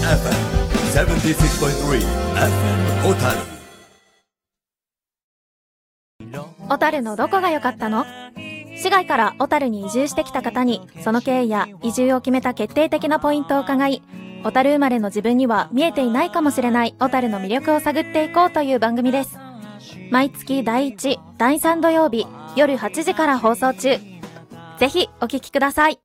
FM76.3 FM 小樽。 小樽のどこが良かったの？市外から小樽に移住してきた方に、その経緯や移住を決めた決定的なポイントを伺い、小樽生まれの自分には見えていないかもしれない小樽の魅力を探っていこうという番組です。毎月第1、第3土曜日夜8時から放送中。ぜひお聞きください。